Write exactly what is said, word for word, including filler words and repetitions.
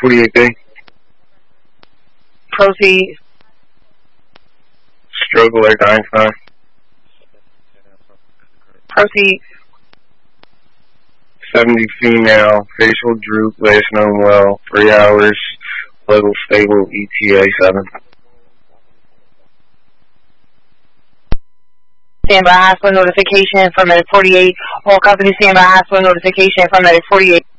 forty-eight B. Proceed. Stroke alert Einstein. Proceed. seventy female, facial droop, last known well, three hours, level stable, E T A seven. Stand by hospital notification for medic forty-eight. All companies stand by hospital notification for medic forty-eight.